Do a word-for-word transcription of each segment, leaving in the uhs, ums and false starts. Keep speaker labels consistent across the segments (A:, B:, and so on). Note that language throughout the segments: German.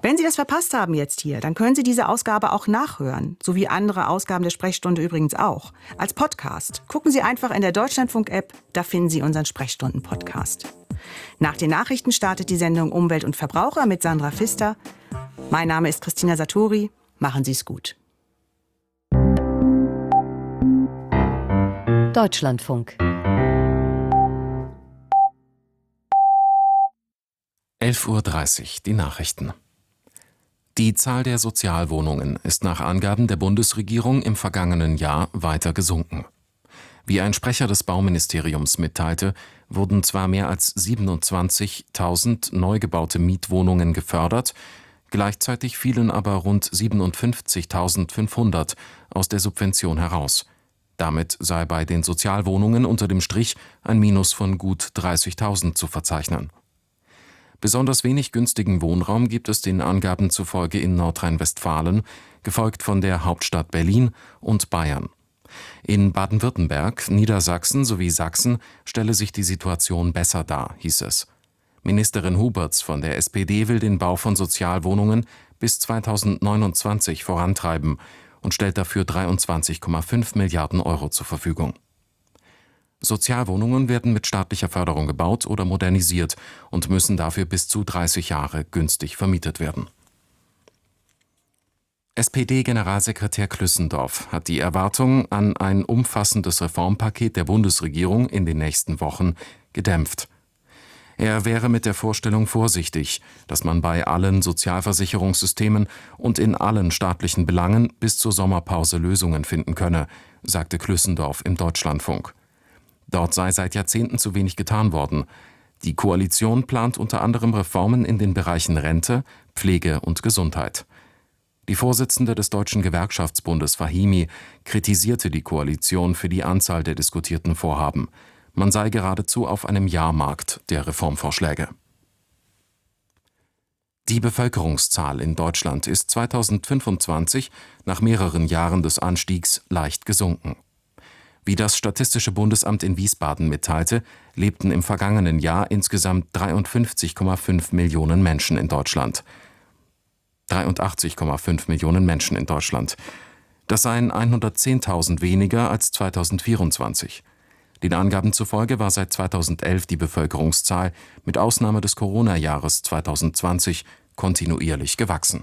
A: Wenn Sie das verpasst haben jetzt hier, dann können Sie diese Ausgabe auch nachhören, sowie andere Ausgaben der Sprechstunde übrigens auch, als Podcast. Gucken Sie einfach in der Deutschlandfunk-App, da finden Sie unseren Sprechstunden-Podcast. Nach den Nachrichten startet die Sendung Umwelt und Verbraucher mit Sandra Pfister. Mein Name ist Christina Satori. Machen Sie es gut.
B: Deutschlandfunk.
C: elf Uhr dreißig, die Nachrichten. Die Zahl der Sozialwohnungen ist nach Angaben der Bundesregierung im vergangenen Jahr weiter gesunken. Wie ein Sprecher des Bauministeriums mitteilte, wurden zwar mehr als siebenundzwanzigtausend neu gebaute Mietwohnungen gefördert, gleichzeitig fielen aber rund siebenundfünfzigtausendfünfhundert aus der Subvention heraus. Damit sei bei den Sozialwohnungen unter dem Strich ein Minus von gut dreißigtausend zu verzeichnen. Besonders wenig günstigen Wohnraum gibt es den Angaben zufolge in Nordrhein-Westfalen, gefolgt von der Hauptstadt Berlin und Bayern. In Baden-Württemberg, Niedersachsen sowie Sachsen stelle sich die Situation besser dar, hieß es. Ministerin Huberts von der S P D will den Bau von Sozialwohnungen bis zweitausendneunundzwanzig vorantreiben und stellt dafür dreiundzwanzig Komma fünf Milliarden Euro zur Verfügung. Sozialwohnungen werden mit staatlicher Förderung gebaut oder modernisiert und müssen dafür bis zu dreißig Jahre günstig vermietet werden. S P D-Generalsekretär Klüssendorf hat die Erwartung an ein umfassendes Reformpaket der Bundesregierung in den nächsten Wochen gedämpft. Er wäre mit der Vorstellung vorsichtig, dass man bei allen Sozialversicherungssystemen und in allen staatlichen Belangen bis zur Sommerpause Lösungen finden könne, sagte Klüssendorf im Deutschlandfunk. Dort sei seit Jahrzehnten zu wenig getan worden. Die Koalition plant unter anderem Reformen in den Bereichen Rente, Pflege und Gesundheit. Die Vorsitzende des Deutschen Gewerkschaftsbundes Fahimi kritisierte die Koalition für die Anzahl der diskutierten Vorhaben. Man sei geradezu auf einem Jahrmarkt der Reformvorschläge. Die Bevölkerungszahl in Deutschland ist zweitausendfünfundzwanzig nach mehreren Jahren des Anstiegs leicht gesunken. Wie das Statistische Bundesamt in Wiesbaden mitteilte, lebten im vergangenen Jahr insgesamt dreiundfünfzig Komma fünf Millionen Menschen in Deutschland. dreiundachtzig Komma fünf Millionen Menschen in Deutschland. Das seien hundertzehntausend weniger als zweitausendvierundzwanzig. Den Angaben zufolge war seit zweitausendelf die Bevölkerungszahl mit Ausnahme des Corona-Jahres zweitausendzwanzig kontinuierlich gewachsen.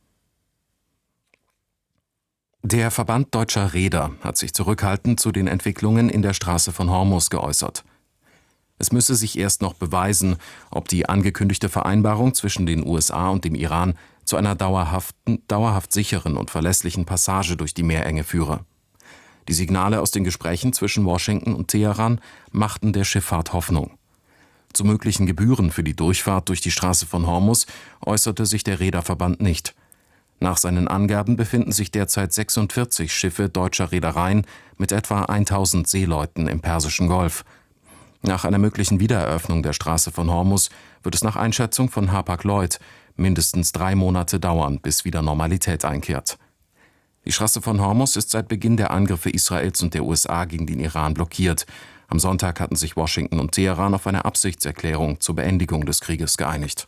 C: Der Verband Deutscher Reeder hat sich zurückhaltend zu den Entwicklungen in der Straße von Hormuz geäußert. Es müsse sich erst noch beweisen, ob die angekündigte Vereinbarung zwischen den U S A und dem Iran zu einer dauerhaften, dauerhaft sicheren und verlässlichen Passage durch die Meerenge führe. Die Signale aus den Gesprächen zwischen Washington und Teheran machten der Schifffahrt Hoffnung. Zu möglichen Gebühren für die Durchfahrt durch die Straße von Hormuz äußerte sich der Reederverband nicht. Nach seinen Angaben befinden sich derzeit sechsundvierzig Schiffe deutscher Reedereien mit etwa tausend Seeleuten im Persischen Golf. Nach einer möglichen Wiedereröffnung der Straße von Hormuz wird es nach Einschätzung von Hapag-Lloyd mindestens drei Monate dauern, bis wieder Normalität einkehrt. Die Straße von Hormuz ist seit Beginn der Angriffe Israels und der U S A gegen den Iran blockiert. Am Sonntag hatten sich Washington und Teheran auf eine Absichtserklärung zur Beendigung des Krieges geeinigt.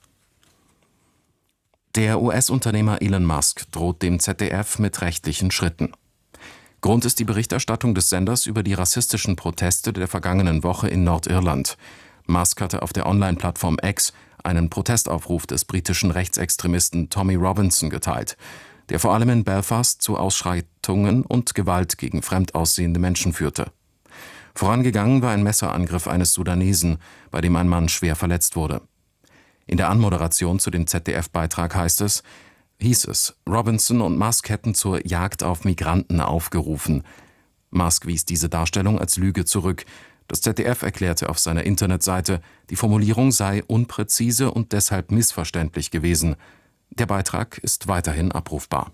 C: Der U S-Unternehmer Elon Musk droht dem Z D F mit rechtlichen Schritten. Grund ist die Berichterstattung des Senders über die rassistischen Proteste der vergangenen Woche in Nordirland. Musk hatte auf der Online-Plattform X einen Protestaufruf des britischen Rechtsextremisten Tommy Robinson geteilt, der vor allem in Belfast zu Ausschreitungen und Gewalt gegen fremd aussehende Menschen führte. Vorangegangen war ein Messerangriff eines Sudanesen, bei dem ein Mann schwer verletzt wurde. In der Anmoderation zu dem Z D F-Beitrag heißt es, hieß es, Robinson und Musk hätten zur Jagd auf Migranten aufgerufen. Musk wies diese Darstellung als Lüge zurück. Das Z D F erklärte auf seiner Internetseite, die Formulierung sei unpräzise und deshalb missverständlich gewesen. Der Beitrag ist weiterhin abrufbar.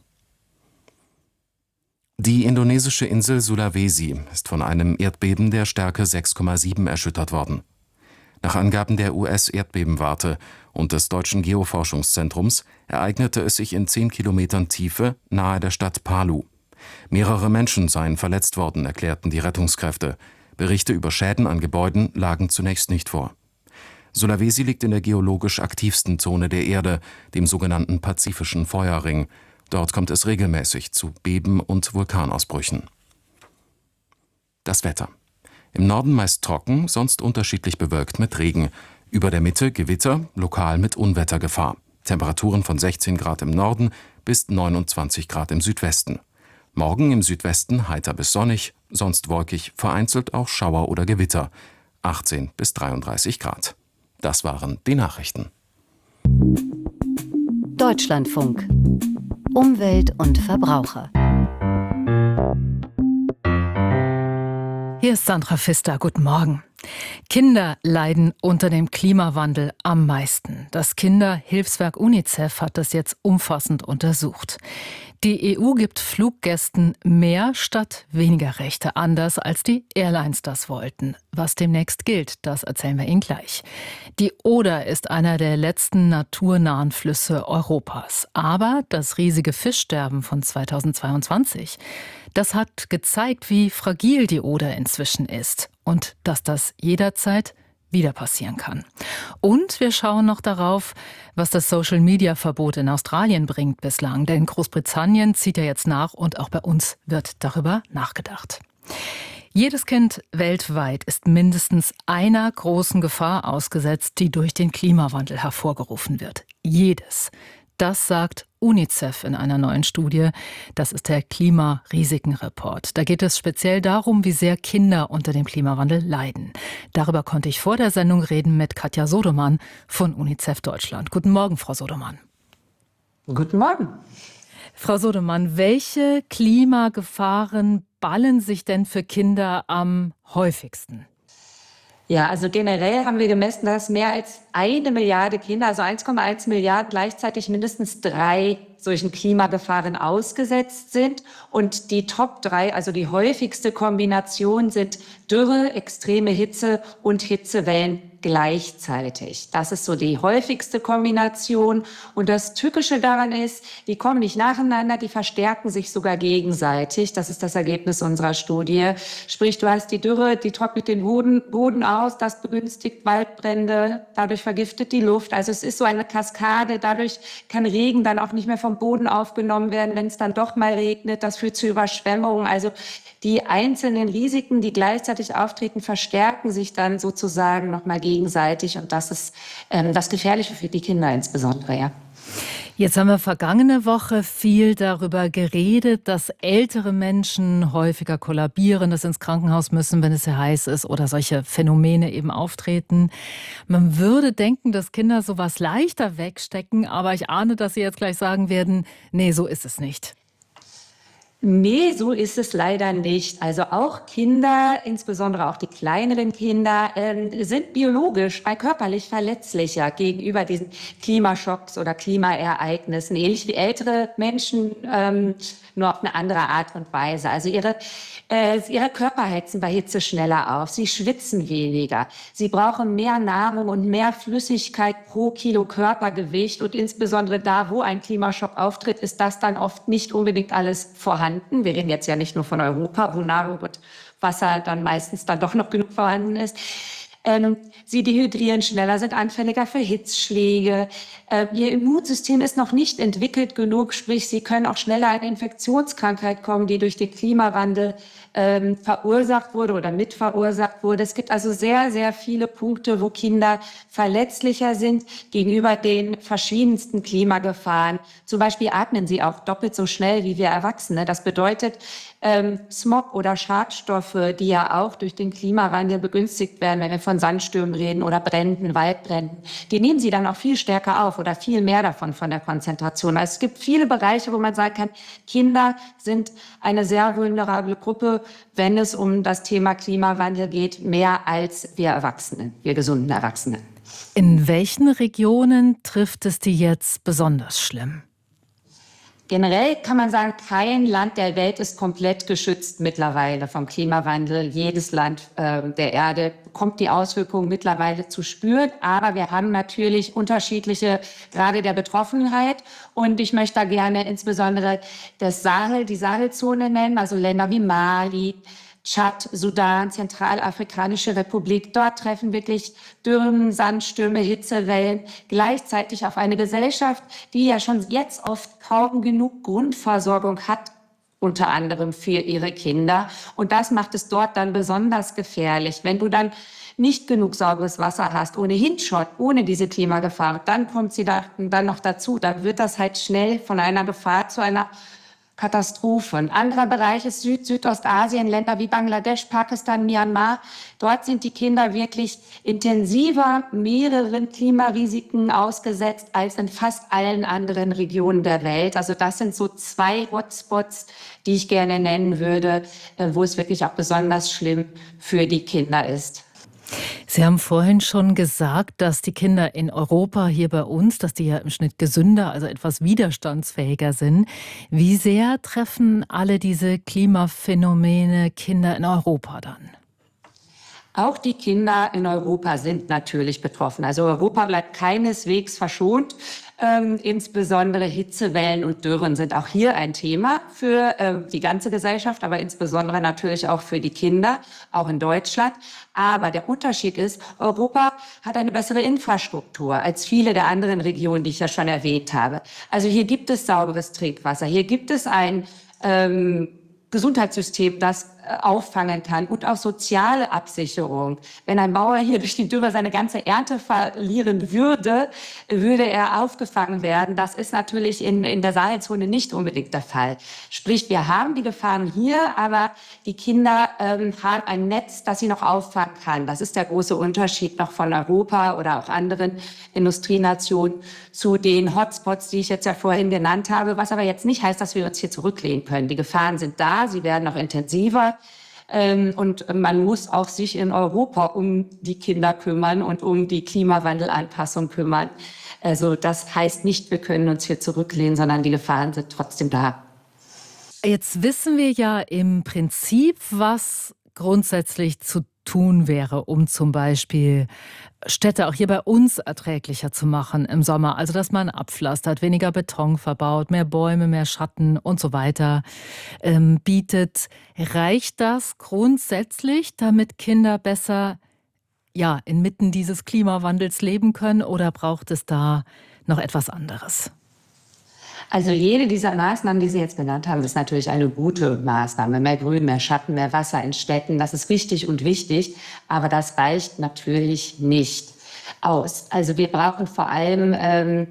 C: Die indonesische Insel Sulawesi ist von einem Erdbeben der Stärke sechs Komma sieben erschüttert worden. Nach Angaben der U S-Erdbebenwarte und des Deutschen Geoforschungszentrums ereignete es sich in zehn Kilometern Tiefe nahe der Stadt Palu. Mehrere Menschen seien verletzt worden, erklärten die Rettungskräfte. Berichte über Schäden an Gebäuden lagen zunächst nicht vor. Sulawesi liegt in der geologisch aktivsten Zone der Erde, dem sogenannten Pazifischen Feuerring. Dort kommt es regelmäßig zu Beben und Vulkanausbrüchen. Das Wetter. Im Norden meist trocken, sonst unterschiedlich bewölkt mit Regen. Über der Mitte Gewitter, lokal mit Unwettergefahr. Temperaturen von sechzehn Grad im Norden bis neunundzwanzig Grad im Südwesten. Morgen im Südwesten heiter bis sonnig, sonst wolkig, vereinzelt auch Schauer oder Gewitter. achtzehn bis dreiunddreißig Grad. Das waren die Nachrichten.
B: Deutschlandfunk. Umwelt und Verbraucher.
D: Hier ist Sandra Pfister. Guten Morgen. Kinder leiden unter dem Klimawandel am meisten. Das Kinderhilfswerk UNICEF hat das jetzt umfassend untersucht. Die E U gibt Fluggästen mehr statt weniger Rechte, anders als die Airlines das wollten. Was demnächst gilt, das erzählen wir Ihnen gleich. Die Oder ist einer der letzten naturnahen Flüsse Europas. Aber das riesige Fischsterben von zweitausendzweiundzwanzig, das hat gezeigt, wie fragil die Oder inzwischen ist und dass das jederzeit wieder passieren kann. Und wir schauen noch darauf, was das Social-Media-Verbot in Australien bringt bislang. Denn Großbritannien zieht ja jetzt nach und auch bei uns wird darüber nachgedacht. Jedes Kind weltweit ist mindestens einer großen Gefahr ausgesetzt, die durch den Klimawandel hervorgerufen wird. Jedes. Das sagt UNICEF in einer neuen Studie. Das ist der Klimarisikenreport. Da geht es speziell darum, wie sehr Kinder unter dem Klimawandel leiden. Darüber konnte ich vor der Sendung reden mit Katja Sodemann von UNICEF Deutschland. Guten Morgen, Frau Sodemann.
E: Guten Morgen.
D: Frau Sodemann, welche Klimagefahren ballen sich denn für Kinder am häufigsten?
E: Ja, also generell haben wir gemessen, dass mehr als eine Milliarde Kinder, also eins Komma eins Milliarden, gleichzeitig mindestens drei solchen Klimagefahren ausgesetzt sind. Und die Top drei, also die häufigste Kombination, sind Dürre, extreme Hitze und Hitzewellen gleichzeitig. Das ist so die häufigste Kombination. Und das Tückische daran ist, die kommen nicht nacheinander, die verstärken sich sogar gegenseitig. Das ist das Ergebnis unserer Studie. Sprich, du hast die Dürre, die trocknet den Boden, Boden aus, das begünstigt Waldbrände, dadurch vergiftet die Luft. Also es ist so eine Kaskade. Dadurch kann Regen dann auch nicht mehr vom Boden aufgenommen werden, wenn es dann doch mal regnet. Das führt zu Überschwemmungen. Also die einzelnen Risiken, die gleichzeitig auftreten, verstärken sich dann sozusagen nochmal gegenseitig. Und das ist ähm, das Gefährliche für die Kinder insbesondere, ja.
D: Jetzt haben wir vergangene Woche viel darüber geredet, dass ältere Menschen häufiger kollabieren, dass sie ins Krankenhaus müssen, wenn es sehr heiß ist oder solche Phänomene eben auftreten. Man würde denken, dass Kinder sowas leichter wegstecken, aber ich ahne, dass Sie jetzt gleich sagen werden, nee, so ist es nicht.
E: Nee, so ist es leider nicht. Also auch Kinder, insbesondere auch die kleineren Kinder, äh, sind biologisch, äh, körperlich verletzlicher gegenüber diesen Klimaschocks oder Klimaereignissen, ähnlich wie ältere Menschen, ähm, nur auf eine andere Art und Weise. Also ihre, äh, ihre Körper heizen bei Hitze schneller auf, sie schwitzen weniger, sie brauchen mehr Nahrung und mehr Flüssigkeit pro Kilo Körpergewicht und insbesondere da, wo ein Klimaschock auftritt, ist das dann oft nicht unbedingt alles vorhanden. Wir reden jetzt ja nicht nur von Europa, wo Nahrung und Wasser dann meistens dann doch noch genug vorhanden ist. Ähm, sie dehydrieren schneller, sind anfälliger für Hitzschläge. Äh, ihr Immunsystem ist noch nicht entwickelt genug, sprich, sie können auch schneller an Infektionskrankheit kommen, die durch den Klimawandel ähm, verursacht wurde oder mit verursacht wurde. Es gibt also sehr, sehr viele Punkte, wo Kinder verletzlicher sind gegenüber den verschiedensten Klimagefahren. Zum Beispiel atmen sie auch doppelt so schnell wie wir Erwachsene. Das bedeutet, ähm, Smog oder Schadstoffe, die ja auch durch den Klimawandel begünstigt werden, wenn wir von Sandstürmen reden oder Bränden, Waldbränden, die nehmen sie dann auch viel stärker auf oder viel mehr davon von der Konzentration. Also es gibt viele Bereiche, wo man sagen kann, Kinder sind eine sehr vulnerable Gruppe, wenn es um das Thema Klimawandel geht, mehr als wir Erwachsenen, wir gesunden Erwachsenen.
D: In welchen Regionen trifft es die jetzt besonders schlimm?
E: Generell kann man sagen, kein Land der Welt ist komplett geschützt mittlerweile vom Klimawandel. Jedes Land äh, der Erde bekommt die Auswirkungen mittlerweile zu spüren. Aber wir haben natürlich unterschiedliche Grade der Betroffenheit. Und ich möchte da gerne insbesondere das Sahel, die Sahelzone nennen, also Länder wie Mali, Tschad, Sudan, Zentralafrikanische Republik. Dort treffen wirklich Dürren, Sandstürme, Hitzewellen gleichzeitig auf eine Gesellschaft, die ja schon jetzt oft kaum genug Grundversorgung hat, unter anderem für ihre Kinder. Und das macht es dort dann besonders gefährlich. Wenn du dann nicht genug sauberes Wasser hast, ohnehin schon, ohne diese Klimagefahr, dann kommt sie da, dann noch dazu, dann wird das halt schnell von einer Gefahr zu einer Katastrophe. Ein anderer Bereich ist Süd-, Südostasien, Länder wie Bangladesch, Pakistan, Myanmar. Dort sind die Kinder wirklich intensiver mehreren Klimarisiken ausgesetzt als in fast allen anderen Regionen der Welt. Also das sind so zwei Hotspots, die ich gerne nennen würde, wo es wirklich auch besonders schlimm für die Kinder ist.
D: Sie haben vorhin schon gesagt, dass die Kinder in Europa hier bei uns, dass die ja im Schnitt gesünder, also etwas widerstandsfähiger sind. Wie sehr treffen alle diese Klimaphänomene Kinder in Europa dann?
E: Auch die Kinder in Europa sind natürlich betroffen. Also Europa bleibt keineswegs verschont. Ähm, insbesondere Hitzewellen und Dürren sind auch hier ein Thema für äh, die ganze Gesellschaft, aber insbesondere natürlich auch für die Kinder, auch in Deutschland. Aber der Unterschied ist, Europa hat eine bessere Infrastruktur als viele der anderen Regionen, die ich ja schon erwähnt habe. Also hier gibt es sauberes Trinkwasser, hier gibt es ein ähm, Gesundheitssystem, das äh, auffangen kann und auch soziale Absicherung. Wenn ein Bauer hier durch die Dürre seine ganze Ernte verlieren würde, würde er aufgefangen werden. Das ist natürlich in, in der Sahelzone nicht unbedingt der Fall. Sprich, wir haben die Gefahren hier, aber die Kinder ähm, haben ein Netz, das sie noch auffangen kann. Das ist der große Unterschied noch von Europa oder auch anderen Industrienationen zu den Hotspots, die ich jetzt ja vorhin genannt habe, was aber jetzt nicht heißt, dass wir uns hier zurücklehnen können. Die Gefahren sind da, sie werden noch intensiver. Ähm, und man muss auch sich in Europa um die Kinder kümmern und um die Klimawandelanpassung kümmern. Also das heißt nicht, wir können uns hier zurücklehnen, sondern die Gefahren sind trotzdem da.
D: Jetzt wissen wir ja im Prinzip, was grundsätzlich zu tun wäre, um zum Beispiel Städte auch hier bei uns erträglicher zu machen im Sommer. Also dass man abpflastert, weniger Beton verbaut, mehr Bäume, mehr Schatten und so weiter ähm, bietet. Reicht das grundsätzlich, damit Kinder besser ja, inmitten dieses Klimawandels leben können, oder braucht es da noch etwas anderes?
E: Also jede dieser Maßnahmen, die Sie jetzt genannt haben, ist natürlich eine gute Maßnahme. Mehr Grün, mehr Schatten, mehr Wasser in Städten, das ist richtig und wichtig. Aber das reicht natürlich nicht aus. Also wir brauchen vor allem ähm,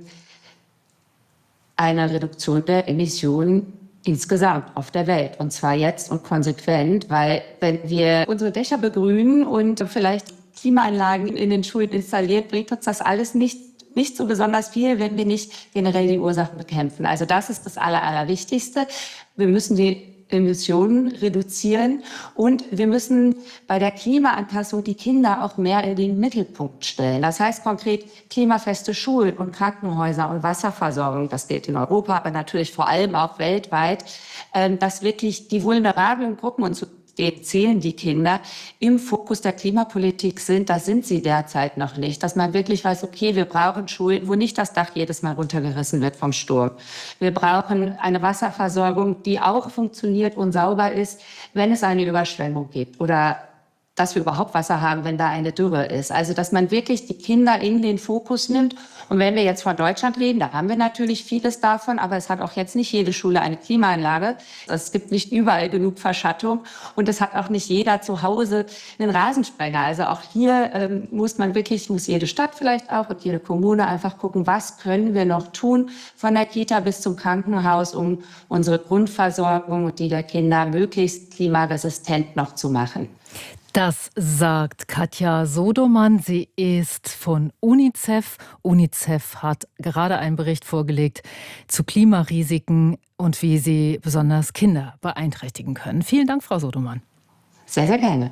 E: eine Reduktion der Emissionen insgesamt auf der Welt. Und zwar jetzt und konsequent, weil wenn wir unsere Dächer begrünen und vielleicht Klimaanlagen in den Schulen installieren, bringt uns das alles nicht nicht so besonders viel, wenn wir nicht generell die Ursachen bekämpfen. Also das ist das Aller, Allerwichtigste. Wir müssen die Emissionen reduzieren und wir müssen bei der Klimaanpassung die Kinder auch mehr in den Mittelpunkt stellen. Das heißt konkret klimafeste Schulen und Krankenhäuser und Wasserversorgung, das gilt in Europa, aber natürlich vor allem auch weltweit, dass wirklich die vulnerablen Gruppen, und zu denen zählen die Kinder, im Fokus der Klimapolitik sind. Das sind sie derzeit noch nicht. Dass man wirklich weiß, okay, wir brauchen Schulen, wo nicht das Dach jedes Mal runtergerissen wird vom Sturm. Wir brauchen eine Wasserversorgung, die auch funktioniert und sauber ist, wenn es eine Überschwemmung gibt oder dass wir überhaupt Wasser haben, wenn da eine Dürre ist. Also dass man wirklich die Kinder in den Fokus nimmt. Und wenn wir jetzt von Deutschland reden, da haben wir natürlich vieles davon, aber es hat auch jetzt nicht jede Schule eine Klimaanlage. Es gibt nicht überall genug Verschattung und es hat auch nicht jeder zu Hause einen Rasensprenger. Also auch hier ähm, muss man wirklich, muss jede Stadt vielleicht auch und jede Kommune einfach gucken, was können wir noch tun, von der Kita bis zum Krankenhaus, um unsere Grundversorgung und die der Kinder möglichst klimaresistent noch zu machen.
D: Das sagt Katja Sodomann. Sie ist von UNICEF. UNICEF hat gerade einen Bericht vorgelegt zu Klimarisiken und wie sie besonders Kinder beeinträchtigen können. Vielen Dank, Frau Sodomann.
E: Sehr, sehr gerne.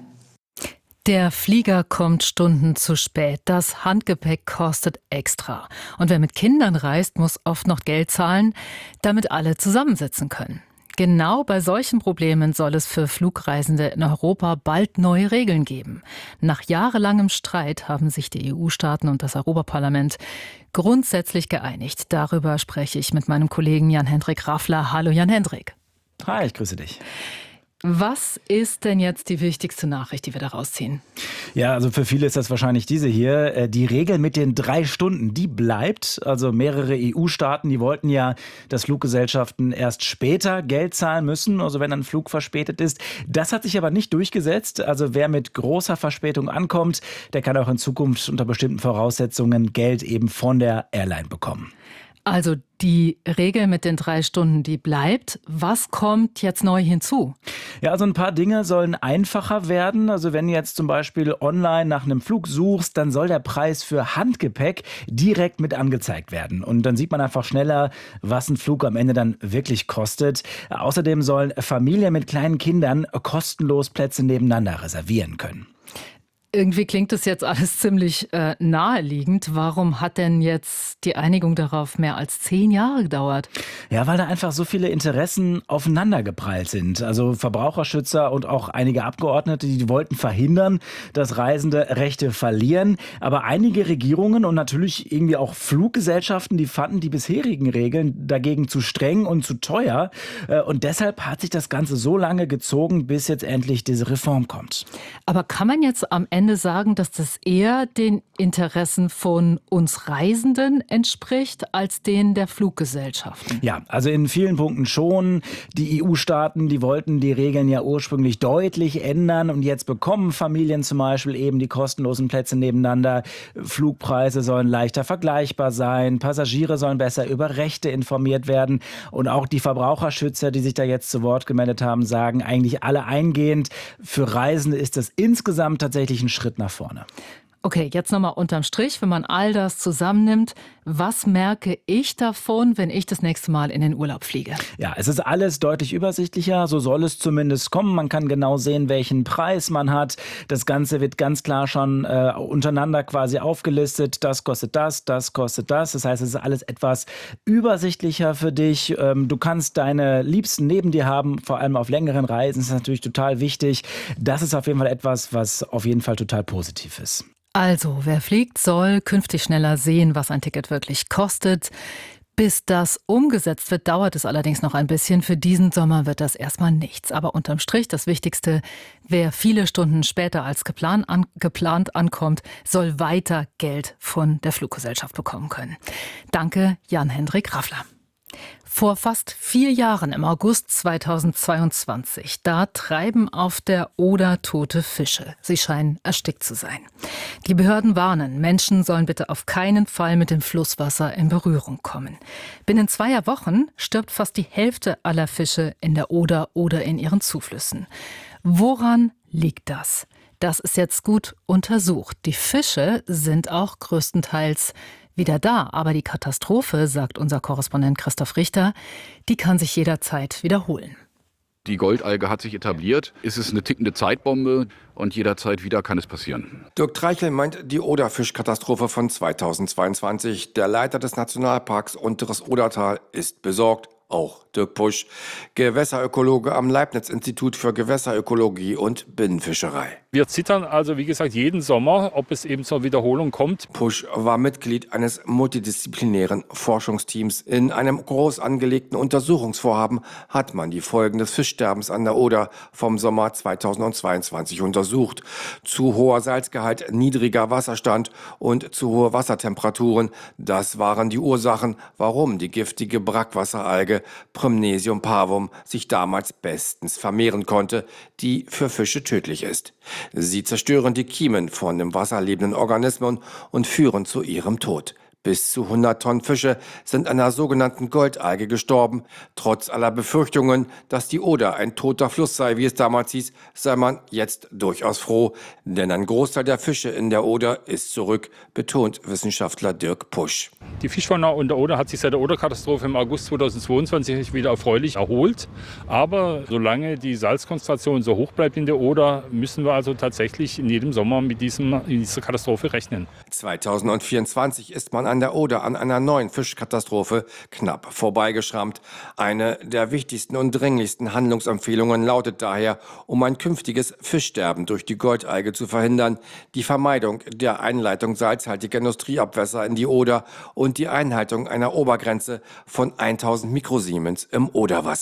D: Der Flieger kommt Stunden zu spät. Das Handgepäck kostet extra. Und wer mit Kindern reist, muss oft noch Geld zahlen, damit alle zusammensitzen können. Genau bei solchen Problemen soll es für Flugreisende in Europa bald neue Regeln geben. Nach jahrelangem Streit haben sich die E U-Staaten und das Europaparlament grundsätzlich geeinigt. Darüber spreche ich mit meinem Kollegen Jan-Hendrik Raffler. Hallo Jan-Hendrik.
F: Hi, ich grüße dich.
D: Was ist denn jetzt die wichtigste Nachricht, die wir daraus ziehen?
F: Ja, also für viele ist das wahrscheinlich diese hier. Die Regel mit den drei Stunden, die bleibt. Also mehrere E U-Staaten, die wollten ja, dass Fluggesellschaften erst später Geld zahlen müssen, also wenn ein Flug verspätet ist. Das hat sich aber nicht durchgesetzt. Also wer mit großer Verspätung ankommt, der kann auch in Zukunft unter bestimmten Voraussetzungen Geld eben von der Airline bekommen.
D: Also die Regel mit den drei Stunden, die bleibt. Was kommt jetzt neu hinzu?
F: Ja, also ein paar Dinge sollen einfacher werden. Also wenn du jetzt zum Beispiel online nach einem Flug suchst, dann soll der Preis für Handgepäck direkt mit angezeigt werden. Und dann sieht man einfach schneller, was ein Flug am Ende dann wirklich kostet. Außerdem sollen Familien mit kleinen Kindern kostenlos Plätze nebeneinander reservieren können.
D: Irgendwie klingt das jetzt alles ziemlich äh, naheliegend. Warum hat denn jetzt die Einigung darauf mehr als zehn Jahre gedauert?
F: Ja, weil da einfach so viele Interessen aufeinandergeprallt sind. Also Verbraucherschützer und auch einige Abgeordnete, die wollten verhindern, dass Reisende Rechte verlieren. Aber einige Regierungen und natürlich irgendwie auch Fluggesellschaften, die fanden die bisherigen Regeln dagegen zu streng und zu teuer. Und deshalb hat sich das Ganze so lange gezogen, bis jetzt endlich diese Reform kommt.
D: Aber kann man jetzt am Ende sagen, dass das eher den Interessen von uns Reisenden entspricht, als denen der Fluggesellschaften?
F: Ja, also in vielen Punkten schon. Die E U-Staaten, die wollten die Regeln ja ursprünglich deutlich ändern und jetzt bekommen Familien zum Beispiel eben die kostenlosen Plätze nebeneinander. Flugpreise sollen leichter vergleichbar sein, Passagiere sollen besser über Rechte informiert werden und auch die Verbraucherschützer, die sich da jetzt zu Wort gemeldet haben, sagen eigentlich alle eingehend, für Reisende ist das insgesamt tatsächlich ein Schritt nach vorne.
D: Okay, jetzt nochmal unterm Strich, wenn man all das zusammennimmt, was merke ich davon, wenn ich das nächste Mal in den Urlaub fliege?
F: Ja, es ist alles deutlich übersichtlicher, so soll es zumindest kommen. Man kann genau sehen, welchen Preis man hat. Das Ganze wird ganz klar schon äh, untereinander quasi aufgelistet. Das kostet das, das kostet das. Das heißt, es ist alles etwas übersichtlicher für dich. Ähm, du kannst deine Liebsten neben dir haben, vor allem auf längeren Reisen. Das ist natürlich total wichtig. Das ist auf jeden Fall etwas, was auf jeden Fall total positiv ist.
D: Also, wer fliegt, soll künftig schneller sehen, was ein Ticket wirklich kostet. Bis das umgesetzt wird, dauert es allerdings noch ein bisschen. Für diesen Sommer wird das erstmal nichts. Aber unterm Strich das Wichtigste, wer viele Stunden später als geplant, an, geplant ankommt, soll weiter Geld von der Fluggesellschaft bekommen können. Danke, Jan-Hendrik Raffler. Vor fast vier Jahren, im August zweitausendzweiundzwanzig, da treiben auf der Oder tote Fische. Sie scheinen erstickt zu sein. Die Behörden warnen, Menschen sollen bitte auf keinen Fall mit dem Flusswasser in Berührung kommen. Binnen zweier Wochen stirbt fast die Hälfte aller Fische in der Oder oder in ihren Zuflüssen. Woran liegt das? Das ist jetzt gut untersucht. Die Fische sind auch größtenteils wieder da. Aber die Katastrophe, sagt unser Korrespondent Christoph Richter, die kann sich jederzeit wiederholen.
G: Die Goldalge hat sich etabliert. Es ist eine tickende Zeitbombe und jederzeit wieder kann es passieren.
H: Dirk Treichel meint die Oderfischkatastrophe von zweitausendzweiundzwanzig. Der Leiter des Nationalparks Unteres Odertal ist besorgt. Auch Dirk Pusch, Gewässerökologe am Leibniz-Institut für Gewässerökologie und Binnenfischerei.
I: Wir zittern also, wie gesagt, jeden Sommer, ob es eben zur Wiederholung kommt.
H: Pusch war Mitglied eines multidisziplinären Forschungsteams. In einem groß angelegten Untersuchungsvorhaben hat man die Folgen des Fischsterbens an der Oder vom Sommer zweitausendzweiundzwanzig untersucht. Zu hoher Salzgehalt, niedriger Wasserstand und zu hohe Wassertemperaturen, das waren die Ursachen, warum die giftige Brackwasseralge Prymnesium parvum sich damals bestens vermehren konnte, die für Fische tödlich ist. Sie zerstören die Kiemen von im Wasser lebenden Organismen und führen zu ihrem Tod. Bis zu hundert Tonnen Fische sind an der sogenannten Goldalge gestorben. Trotz aller Befürchtungen, dass die Oder ein toter Fluss sei, wie es damals hieß, sei man jetzt durchaus froh. Denn ein Großteil der Fische in der Oder ist zurück, betont Wissenschaftler Dirk Pusch.
I: Die Fischfauna in der Oder hat sich seit der Oder-Katastrophe im August zweitausendzweiundzwanzig wieder erfreulich erholt. Aber solange die Salzkonzentration so hoch bleibt in der Oder, müssen wir also tatsächlich in jedem Sommer mit diesem, dieser Katastrophe rechnen.
H: zweitausendvierundzwanzig ist man an der Oder an einer neuen Fischkatastrophe knapp vorbeigeschrammt. Eine der wichtigsten und dringlichsten Handlungsempfehlungen lautet daher, um ein künftiges Fischsterben durch die Goldalge zu verhindern, die Vermeidung der Einleitung salzhaltiger Industrieabwässer in die Oder und die Einhaltung einer Obergrenze von tausend Mikrosiemens im Oderwasser.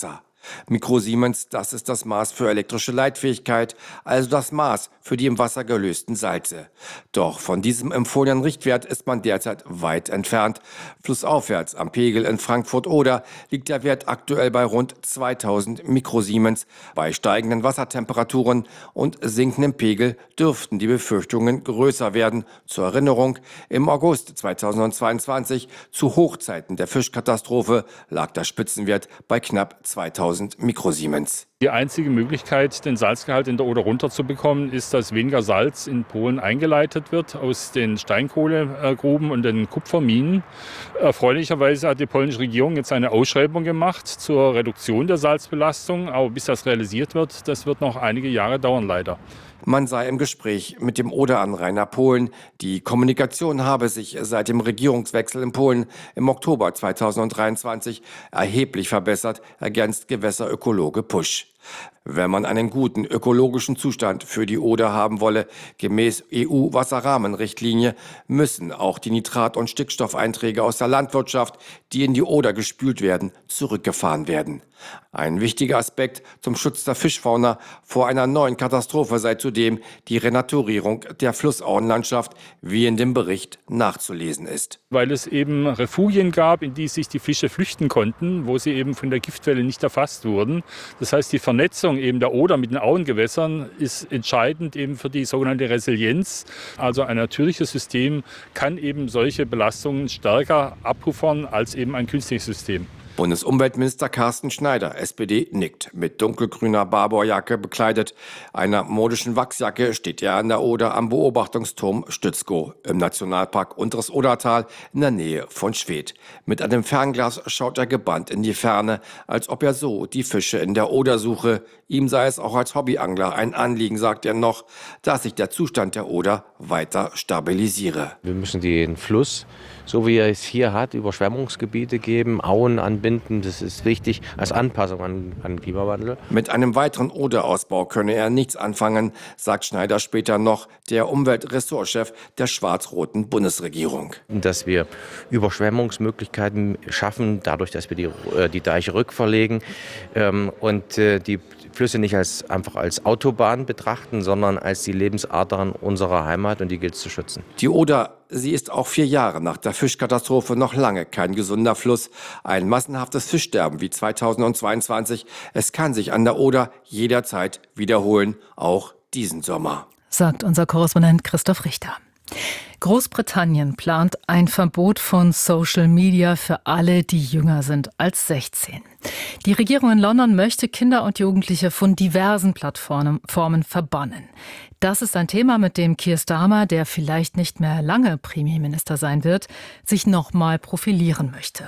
H: Mikrosiemens, das ist das Maß für elektrische Leitfähigkeit, also das Maß für die im Wasser gelösten Salze. Doch von diesem empfohlenen Richtwert ist man derzeit weit entfernt. Flussaufwärts am Pegel in Frankfurt-Oder liegt der Wert aktuell bei rund zweitausend Mikrosiemens. Bei steigenden Wassertemperaturen und sinkendem Pegel dürften die Befürchtungen größer werden. Zur Erinnerung, im August zweitausendzweiundzwanzig, zu Hochzeiten der Fischkatastrophe, lag der Spitzenwert bei knapp zweitausend Mikrosiemens.
I: Die einzige Möglichkeit, den Salzgehalt in der Oder runterzubekommen, ist, dass weniger Salz in Polen eingeleitet wird aus den Steinkohlegruben und den Kupferminen. Erfreulicherweise hat die polnische Regierung jetzt eine Ausschreibung gemacht zur Reduktion der Salzbelastung. Aber bis das realisiert wird, das wird noch einige Jahre dauern, leider.
H: Man sei im Gespräch mit dem Oderanrainer Polen. Die Kommunikation habe sich seit dem Regierungswechsel in Polen im Oktober zweitausenddreiundzwanzig erheblich verbessert, ergänzt Gewässerökologe Pusch. Wenn man einen guten ökologischen Zustand für die Oder haben wolle, gemäß E U-Wasserrahmenrichtlinie, müssen auch die Nitrat- und Stickstoffeinträge aus der Landwirtschaft, die in die Oder gespült werden, zurückgefahren werden. Ein wichtiger Aspekt zum Schutz der Fischfauna vor einer neuen Katastrophe sei zudem die Renaturierung der Flussauenlandschaft, wie in dem Bericht nachzulesen ist.
I: Weil es eben Refugien gab, in die sich die Fische flüchten konnten, wo sie eben von der Giftwelle nicht erfasst wurden. Das heißt, die Vernetzung eben der Oder mit den Auengewässern ist entscheidend eben für die sogenannte Resilienz. Also ein natürliches System kann eben solche Belastungen stärker abpuffern als eben ein künstliches System.
H: Bundesumweltminister Carsten Schneider, S P D, nickt. Mit dunkelgrüner Barbourjacke bekleidet, einer modischen Wachsjacke, steht er an der Oder am Beobachtungsturm Stützkow im Nationalpark Unteres Odertal in der Nähe von Schwedt. Mit einem Fernglas schaut er gebannt in die Ferne, als ob er so die Fische in der Oder suche. Ihm sei es auch als Hobbyangler ein Anliegen, sagt er noch, dass sich der Zustand der Oder weiter stabilisiere.
J: Wir müssen den Fluss, so wie er es hier hat, Überschwemmungsgebiete geben, Auen anbinden. Das ist wichtig als Anpassung an, an den Klimawandel.
H: Mit einem weiteren Oderausbau könne er nichts anfangen, sagt Schneider später noch, der Umweltressortchef der schwarz-roten Bundesregierung.
J: Dass wir Überschwemmungsmöglichkeiten schaffen, dadurch, dass wir die, die Deiche rückverlegen ähm, und äh, die Flüsse nicht als, einfach als Autobahn betrachten, sondern als die Lebensadern unserer Heimat, und die gilt es zu schützen.
H: Die Oder, sie ist auch vier Jahre nach der Fischkatastrophe noch lange kein gesunder Fluss. Ein massenhaftes Fischsterben wie zweitausendzweiundzwanzig, es kann sich an der Oder jederzeit wiederholen, auch diesen Sommer.
D: Sagt unser Korrespondent Christoph Richter. Großbritannien plant ein Verbot von Social Media für alle, die jünger sind als sechzehn. Die Regierung in London möchte Kinder und Jugendliche von diversen Plattformen verbannen. Das ist ein Thema, mit dem Keir Starmer, der vielleicht nicht mehr lange Premierminister sein wird, sich nochmal profilieren möchte.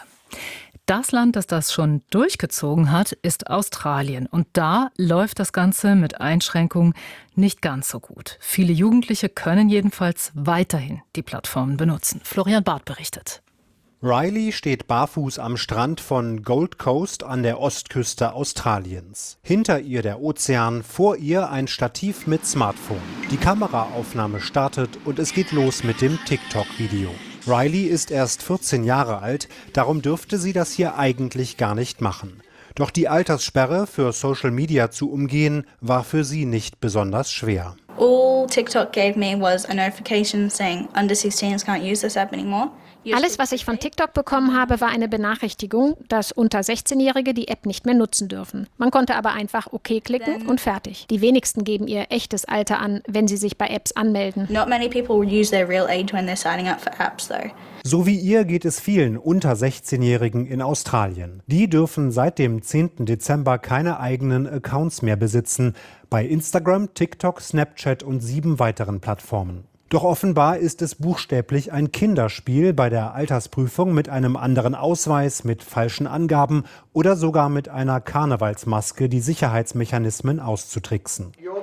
D: Das Land, das das schon durchgezogen hat, ist Australien. Und da läuft das Ganze mit Einschränkungen nicht ganz so gut. Viele Jugendliche können jedenfalls weiterhin die Plattformen benutzen. Florian Barth berichtet.
K: Riley steht barfuß am Strand von Gold Coast an der Ostküste Australiens. Hinter ihr der Ozean, vor ihr ein Stativ mit Smartphone. Die Kameraaufnahme startet und es geht los mit dem TikTok-Video. Riley ist erst vierzehn Jahre alt, darum dürfte sie das hier eigentlich gar nicht machen. Doch die Alterssperre für Social Media zu umgehen, war für sie nicht besonders schwer.
L: All TikTok gave me was a notification saying under sixteens can't use this app anymore.
M: Alles, was ich von TikTok bekommen habe, war eine Benachrichtigung, dass unter sechzehnjährige die App nicht mehr nutzen dürfen. Man konnte aber einfach OK klicken und fertig. Die wenigsten geben ihr echtes Alter an, wenn sie sich bei Apps anmelden.
L: Not many people use their real age when they're signing up for apps though.
K: So wie ihr geht es vielen unter sechzehnjährigen in Australien. Die dürfen seit dem zehnten Dezember keine eigenen Accounts mehr besitzen. Bei Instagram, TikTok, Snapchat und sieben weiteren Plattformen. Doch offenbar ist es buchstäblich ein Kinderspiel bei der Altersprüfung mit einem anderen Ausweis, mit falschen Angaben oder sogar mit einer Karnevalsmaske die Sicherheitsmechanismen auszutricksen.
N: You're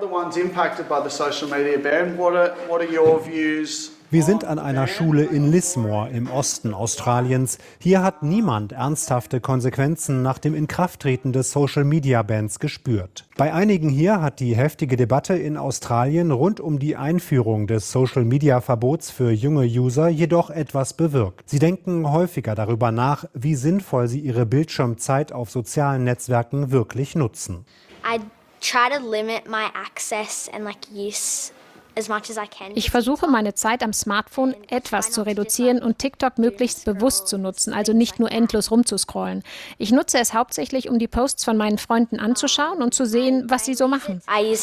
N: the ones impacted by the social media ban. What are, what are your views?
K: Wir sind an einer Schule in Lismore im Osten Australiens. Hier hat niemand ernsthafte Konsequenzen nach dem Inkrafttreten des Social-Media-Bans gespürt. Bei einigen hier hat die heftige Debatte in Australien rund um die Einführung des Social-Media-Verbots für junge User jedoch etwas bewirkt. Sie denken häufiger darüber nach, wie sinnvoll sie ihre Bildschirmzeit auf sozialen Netzwerken wirklich nutzen.
O: I try to limit my access and like use.
M: Ich versuche, meine Zeit am Smartphone etwas zu reduzieren und TikTok möglichst bewusst zu nutzen, also nicht nur endlos rumzuscrollen. Ich nutze es hauptsächlich, um die Posts von meinen Freunden anzuschauen und zu sehen, was sie so machen.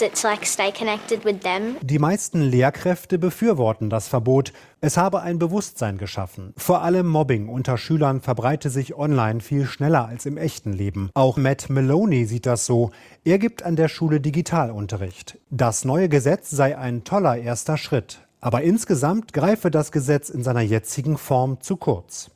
K: Die meisten Lehrkräfte befürworten das Verbot. Es habe ein Bewusstsein geschaffen. Vor allem Mobbing unter Schülern verbreite sich online viel schneller als im echten Leben. Auch Matt Maloney sieht das so. Er gibt an der Schule Digitalunterricht. Das neue Gesetz sei ein toller erster Schritt. Aber insgesamt greife das Gesetz in seiner jetzigen Form zu kurz.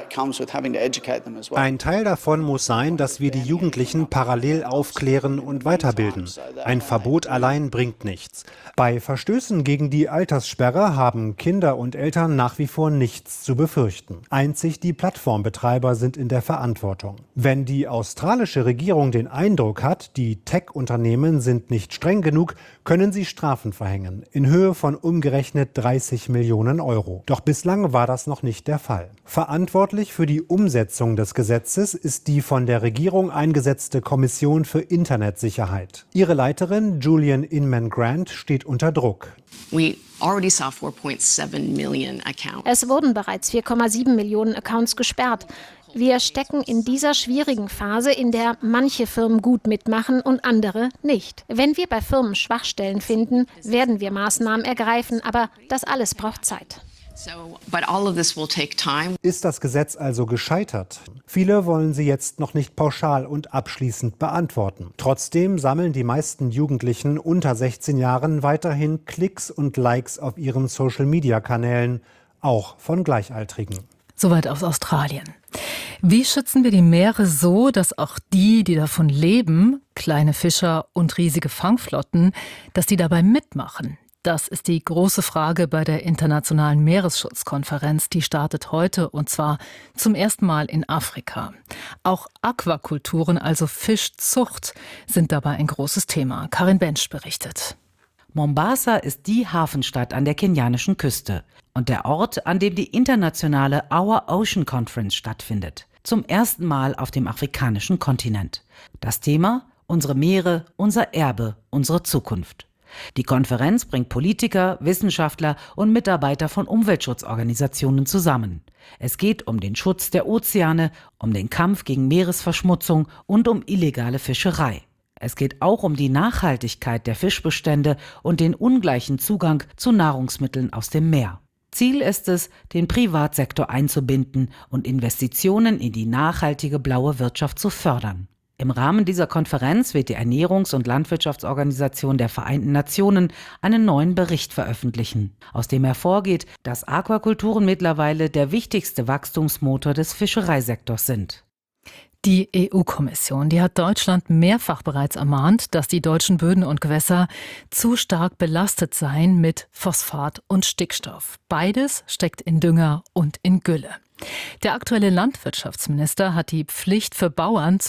K: Ein Teil davon muss sein, dass wir die Jugendlichen parallel aufklären und weiterbilden. Ein Verbot allein bringt nichts. Bei Verstößen gegen die Alterssperre haben Kinder und Eltern nach wie vor nichts zu befürchten. Einzig die Plattformbetreiber sind in der Verantwortung. Wenn die australische Regierung den Eindruck hat, die Tech-Unternehmen sind nicht streng genug, können sie Strafen verhängen, in Höhe von umgerechnet dreißig Millionen Euro. Doch bislang war das noch nicht der Fall. Verantwortlich für die Umsetzung des Gesetzes ist die von der Regierung eingesetzte Kommission für Internetsicherheit. Ihre Leiterin Julian Inman-Grant steht unter Druck.
P: We already saw four point seven million accounts.
M: Es wurden bereits vier Komma sieben Millionen Accounts gesperrt. Wir stecken in dieser schwierigen Phase, in der manche Firmen gut mitmachen und andere nicht. Wenn wir bei Firmen Schwachstellen finden, werden wir Maßnahmen ergreifen, aber das alles braucht Zeit.
P: So, but all of this will take time.
K: Ist das Gesetz also gescheitert? Viele wollen sie jetzt noch nicht pauschal und abschließend beantworten. Trotzdem sammeln die meisten Jugendlichen unter sechzehn Jahren weiterhin Klicks und Likes auf ihren Social-Media-Kanälen, auch von Gleichaltrigen.
D: Soweit aus Australien. Wie schützen wir die Meere so, dass auch die, die davon leben, kleine Fischer und riesige Fangflotten, dass die dabei mitmachen? Das ist die große Frage bei der Internationalen Meeresschutzkonferenz. Die startet heute und zwar zum ersten Mal in Afrika. Auch Aquakulturen, also Fischzucht, sind dabei ein großes Thema. Karin Bensch berichtet.
Q: Mombasa ist die Hafenstadt an der kenianischen Küste und der Ort, an dem die internationale Our Ocean Conference stattfindet. Zum ersten Mal auf dem afrikanischen Kontinent. Das Thema: unsere Meere, unser Erbe, unsere Zukunft. Die Konferenz bringt Politiker, Wissenschaftler und Mitarbeiter von Umweltschutzorganisationen zusammen. Es geht um den Schutz der Ozeane, um den Kampf gegen Meeresverschmutzung und um illegale Fischerei. Es geht auch um die Nachhaltigkeit der Fischbestände und den ungleichen Zugang zu Nahrungsmitteln aus dem Meer. Ziel ist es, den Privatsektor einzubinden und Investitionen in die nachhaltige blaue Wirtschaft zu fördern. Im Rahmen dieser Konferenz wird die Ernährungs- und Landwirtschaftsorganisation der Vereinten Nationen einen neuen Bericht veröffentlichen, aus dem hervorgeht, dass Aquakulturen mittlerweile der wichtigste Wachstumsmotor des Fischereisektors sind.
D: Die E U-Kommission, die hat Deutschland mehrfach bereits ermahnt, dass die deutschen Böden und Gewässer zu stark belastet seien mit Phosphat und Stickstoff. Beides steckt in Dünger und in Gülle. Der aktuelle Landwirtschaftsminister hat die Pflicht für Bauern